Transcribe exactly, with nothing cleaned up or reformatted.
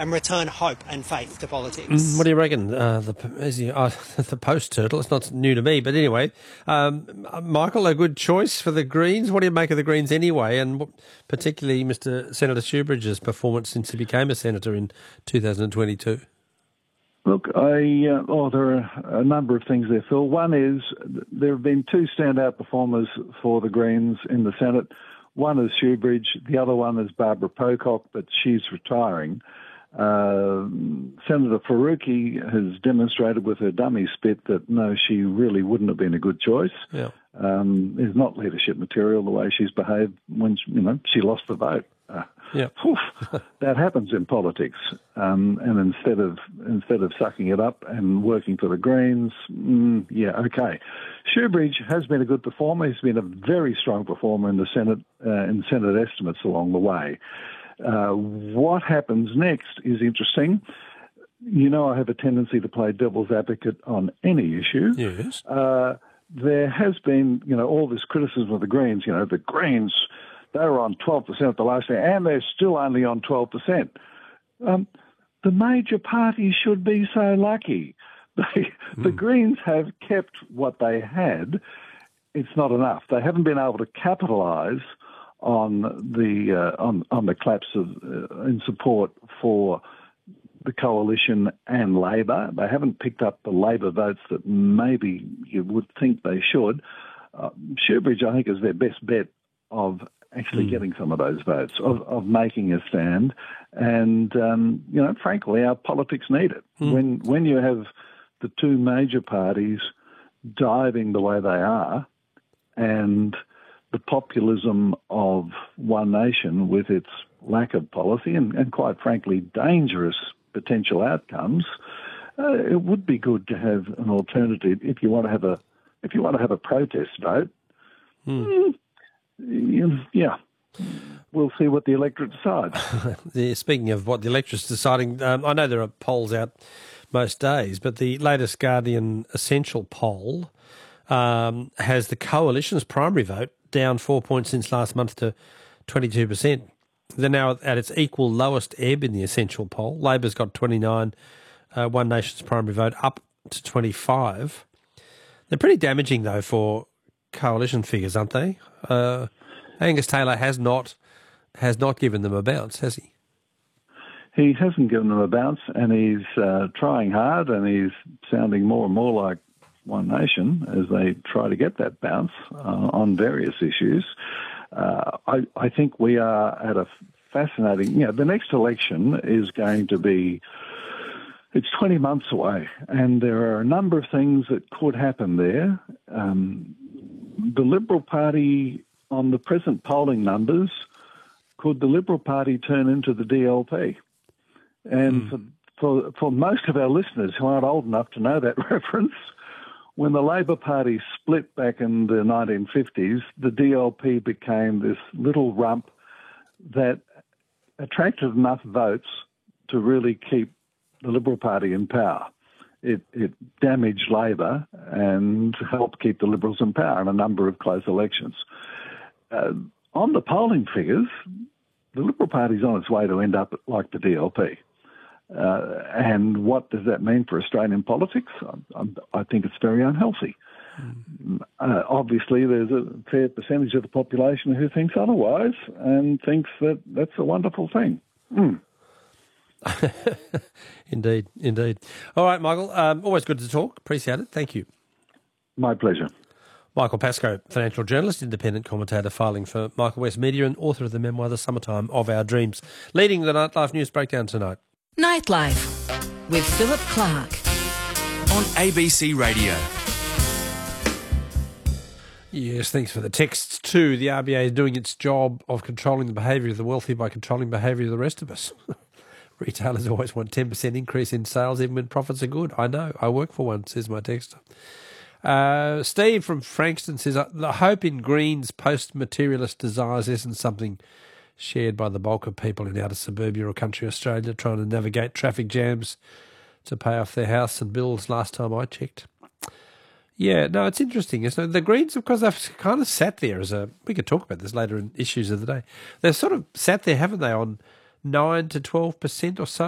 and return hope and faith to politics. Mm, what do you reckon? Uh, the is he, uh, the post turtle. It's not new to me, but anyway, um, Michael, a good choice for the Greens. What do you make of the Greens anyway, and particularly Mister Senator Shoebridge's performance since he became a senator in two thousand twenty-two? Look, I uh, oh, there are a number of things there, Phil. One is there have been two standout performers for the Greens in the Senate. One is Shoebridge, the other one is Barbara Pocock, but she's retiring. Uh, Senator Faruqi has demonstrated with her dummy spit that no, she really wouldn't have been a good choice. Yeah. Um, is not leadership material the way she's behaved when you know she lost the vote. Uh, yeah, oof, that happens in politics. Um, and instead of instead of sucking it up and working for the Greens, mm, yeah, okay. Shoebridge has been a good performer. He's been a very strong performer in the Senate uh, in Senate estimates along the way. Uh, what happens next is interesting. You know, I have a tendency to play devil's advocate on any issue. Yes. Uh, there has been, you know, all this criticism of the Greens. You know, the Greens, they were on twelve percent at the last thing, and they're still only on twelve percent. Um, the major parties should be so lucky. They, mm. The Greens have kept what they had. It's not enough. They haven't been able to capitalise on the uh, on on the collapse of uh, in support for the coalition and Labor. They haven't picked up the Labor votes that maybe you would think they should. Uh, Shoebridge, I think, is their best bet of actually mm. getting some of those votes, of, of making a stand. And, um, you know, frankly, our politics need it. Mm. When when you have the two major parties diving the way they are and the populism of One Nation with its lack of policy and, and quite frankly, dangerous potential outcomes, uh, it would be good to have an alternative if you want to have a if you want to have a protest vote. Mm. Mm, yeah, we'll see what the electorate decides. Yeah, speaking of what the electorate's deciding, um, I know there are polls out most days, but the latest Guardian Essential poll um, has the Coalition's primary vote down four points since last month to twenty-two percent. They're now at its equal lowest ebb in the Essential poll. Labor's got twenty-nine, uh, One Nation's primary vote up to twenty-five. They're pretty damaging, though, for coalition figures, aren't they? Uh, Angus Taylor has not has not given them a bounce, has he? He hasn't given them a bounce, and he's uh, trying hard, and he's sounding more and more like One Nation as they try to get that bounce uh, on various issues. Uh, I, I think we are at a fascinating, you know, the next election is going to be, it's twenty months away, and there are a number of things that could happen there. Um, the Liberal Party, on the present polling numbers, could the Liberal Party turn into the D L P? And mm. for, for, for most of our listeners who aren't old enough to know that reference, when the Labor Party split back in the nineteen fifties, the D L P became this little rump that attracted enough votes to really keep the Liberal Party in power. It, it damaged Labor and helped keep the Liberals in power in a number of close elections. Uh, on the polling figures, the Liberal Party's on its way to end up like the D L P. Uh, and what does that mean for Australian politics? I, I think it's very unhealthy. Mm. Uh, obviously, there's a fair percentage of the population who thinks otherwise and thinks that that's a wonderful thing. Mm. Indeed, indeed. All right, Michael, um, always good to talk. Appreciate it. Thank you. My pleasure. Michael Pascoe, financial journalist, independent commentator, filing for Michael West Media and author of the memoir The Summertime of Our Dreams, leading the Nightlife News Breakdown tonight. Nightlife with Philip Clark on A B C Radio. Yes, thanks for the texts too. The R B A is doing its job of controlling the behaviour of the wealthy by controlling the behaviour of the rest of us. Retailers always want ten percent increase in sales even when profits are good. I know. I work for one, says my texter. Uh, Steve from Frankston says, the hope in Greens post-materialist desires isn't something shared by the bulk of people in outer suburbia or country Australia trying to navigate traffic jams to pay off their house and bills last time I checked. Yeah, no, it's interesting. Isn't it? The Greens, of course, they've kind of sat there as a... We could talk about this later in issues of the day. They've sort of sat there, haven't they, on nine to twelve percent or so